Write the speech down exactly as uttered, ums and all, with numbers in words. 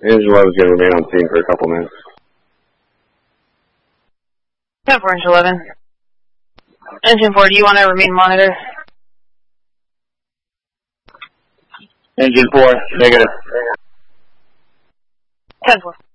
Engine eleven is going to remain on scene for a couple minutes. ten four, Engine eleven. Engine four, do you want to remain monitor? Engine four, negative. ten four.